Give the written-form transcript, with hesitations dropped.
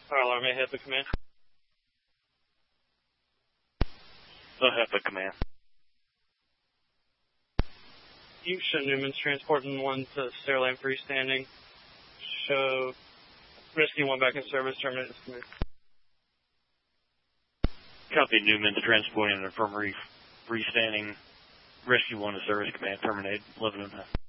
Fire alarm, may HIPAA command. The HIPAA command. You show Newman's transporting 1 to Stairlane freestanding. Show Rescue 1 back in service, terminate this command. Copy, Newman's transporting an infirmary freestanding. Rescue 1 to service, command terminate, 11 and a half.